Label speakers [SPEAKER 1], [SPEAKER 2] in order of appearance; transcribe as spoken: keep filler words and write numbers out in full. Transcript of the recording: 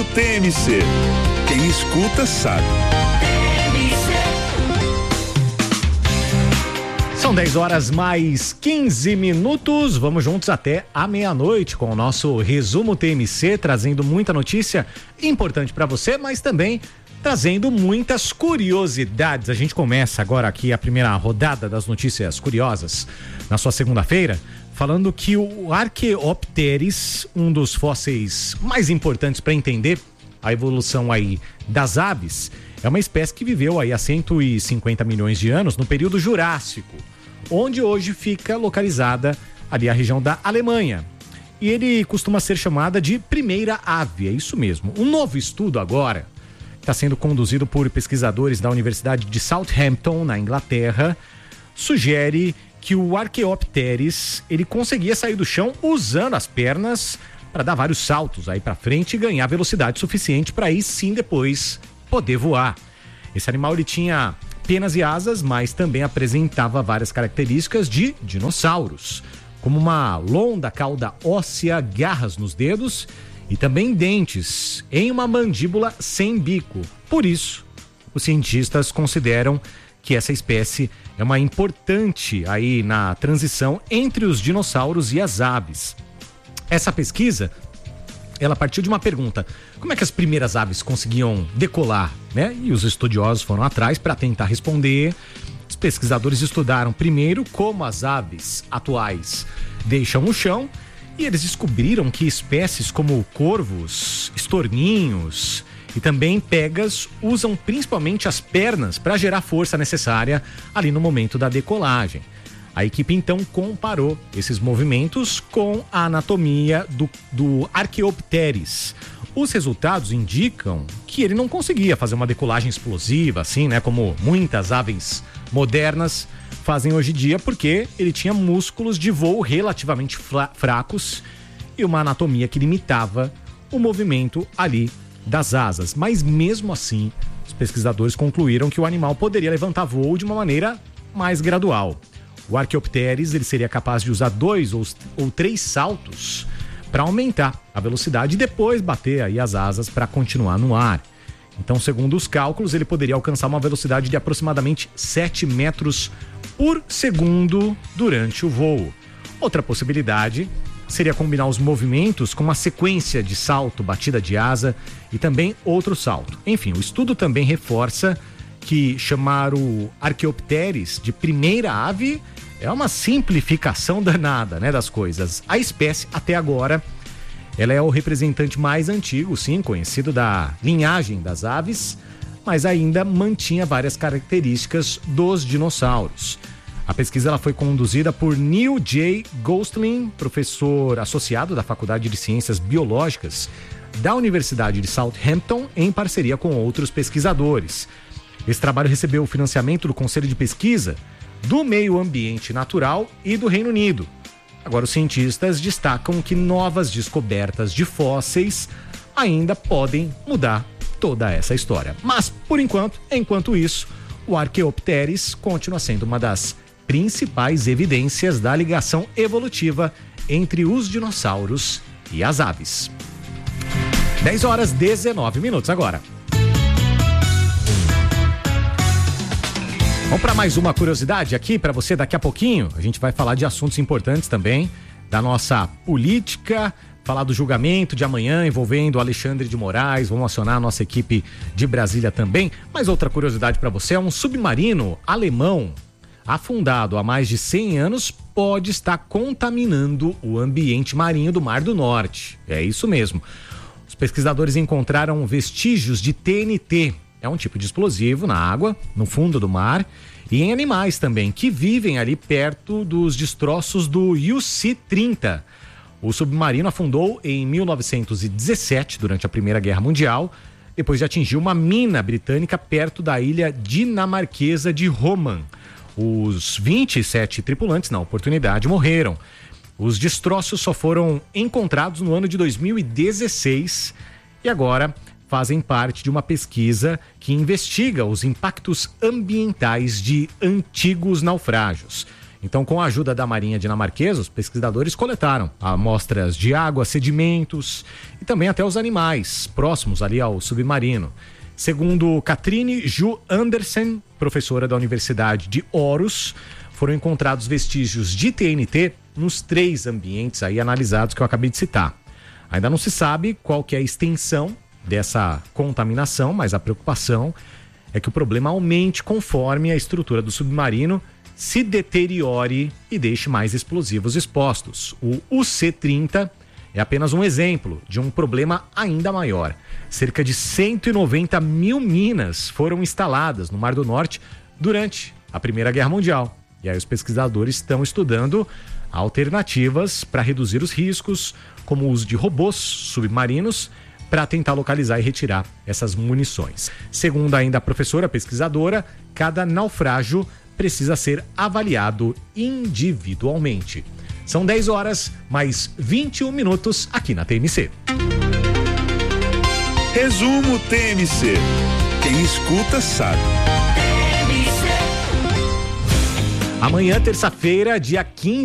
[SPEAKER 1] Resumo T M C. Quem escuta sabe.
[SPEAKER 2] São dez horas mais quinze minutos. Vamos juntos até a meia-noite com o nosso Resumo T M C, trazendo muita notícia importante para você, mas também trazendo muitas curiosidades. A gente começa agora aqui a primeira rodada das notícias curiosas na sua segunda-feira, falando que o Archaeopteryx, um dos fósseis mais importantes para entender a evolução aí das aves, é uma espécie que viveu aí há cento e cinquenta milhões de anos no período Jurássico, onde hoje fica localizada ali a região da Alemanha. E ele costuma ser chamada de primeira ave, é isso mesmo. Um novo estudo agora está sendo conduzido por pesquisadores da Universidade de Southampton, na Inglaterra, sugere que o Archaeopteryx, ele conseguia sair do chão usando as pernas para dar vários saltos aí para frente e ganhar velocidade suficiente para aí sim depois poder voar. Esse animal ele tinha penas e asas, mas também apresentava várias características de dinossauros, como uma longa cauda óssea, garras nos dedos e também dentes em uma mandíbula sem bico. Por isso, os cientistas consideram que essa espécie é uma importante aí na transição entre os dinossauros e as aves. Essa pesquisa, ela partiu de uma pergunta: como é que as primeiras aves conseguiam decolar, né? E os estudiosos foram atrás para tentar responder. Os pesquisadores estudaram primeiro como as aves atuais deixam o chão, e eles descobriram que espécies como corvos, estorninhos e também pegas usam principalmente as pernas para gerar força necessária ali no momento da decolagem. A equipe então comparou esses movimentos com a anatomia do, do Archaeopteryx. Os resultados indicam que ele não conseguia fazer uma decolagem explosiva, assim, né, como muitas aves modernas fazem hoje em dia, porque ele tinha músculos de voo relativamente fracos e uma anatomia que limitava o movimento ali das asas. Mas mesmo assim, os pesquisadores concluíram que o animal poderia levantar voo de uma maneira mais gradual. O Archaeopteryx ele seria capaz de usar dois ou, ou três saltos para aumentar a velocidade e depois bater aí as asas para continuar no ar. Então, segundo os cálculos, ele poderia alcançar uma velocidade de aproximadamente sete metros por segundo durante o voo. Outra possibilidade seria combinar os movimentos com uma sequência de salto, batida de asa e também outro salto. Enfim, o estudo também reforça que chamar o Archaeopteryx de primeira ave é uma simplificação danada, né, das coisas. A espécie, até agora, ela é o representante mais antigo, sim, conhecido da linhagem das aves, mas ainda mantinha várias características dos dinossauros. A pesquisa ela foi conduzida por Neil J. Gosling, professor associado da Faculdade de Ciências Biológicas da Universidade de Southampton, em parceria com outros pesquisadores. Esse trabalho recebeu o financiamento do Conselho de Pesquisa do Meio Ambiente Natural e do Reino Unido. Agora, os cientistas destacam que novas descobertas de fósseis ainda podem mudar toda essa história. Mas, por enquanto, enquanto isso, o Archaeopteryx continua sendo uma das principais evidências da ligação evolutiva entre os dinossauros e as aves. dez horas e dezenove minutos agora. Vamos para mais uma curiosidade aqui para você daqui a pouquinho. A gente vai falar de assuntos importantes também, da nossa política, falar do julgamento de amanhã envolvendo o Alexandre de Moraes. Vamos acionar a nossa equipe de Brasília também. Mas outra curiosidade para você é um submarino alemão afundado há mais de cem anos pode estar contaminando o ambiente marinho do Mar do Norte. É isso mesmo. Os pesquisadores encontraram vestígios de T N T. É um tipo de explosivo na água, no fundo do mar, e em animais também, que vivem ali perto dos destroços do U C trinta. O submarino afundou em mil novecentos e dezessete, durante a Primeira Guerra Mundial, depois de atingir uma mina britânica perto da ilha dinamarquesa de Roman. Os vinte e sete tripulantes, na oportunidade, morreram. Os destroços só foram encontrados no ano de dois mil e dezesseis e agora fazem parte de uma pesquisa que investiga os impactos ambientais de antigos naufrágios. Então, com a ajuda da Marinha Dinamarquesa, os pesquisadores coletaram amostras de água, sedimentos e também até os animais próximos ali ao submarino. Segundo Katrine Ju Andersen, professora da Universidade de Aarhus, foram encontrados vestígios de T N T nos três ambientes aí analisados que eu acabei de citar. Ainda não se sabe qual que é a extensão dessa contaminação, mas a preocupação é que o problema aumente conforme a estrutura do submarino se deteriore e deixe mais explosivos expostos. O U C trinta é apenas um exemplo de um problema ainda maior. Cerca de cento e noventa mil minas foram instaladas no Mar do Norte durante a Primeira Guerra Mundial. E aí os pesquisadores estão estudando alternativas para reduzir os riscos, como o uso de robôs submarinos, para tentar localizar e retirar essas munições. Segundo ainda a professora pesquisadora, cada naufrágio precisa ser avaliado individualmente. São dez horas, mais vinte e um minutos aqui na T M C.
[SPEAKER 1] Resumo T M C. Quem escuta sabe.
[SPEAKER 2] Amanhã, terça-feira, dia quinze